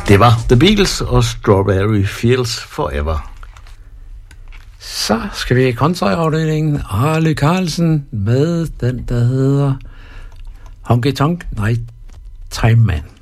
Det var The Beatles og Strawberry Fields Forever. Så skal vi i kontraafdelingen. Arle Carlsen med den, der hedder Honky Tonk Night Time Man.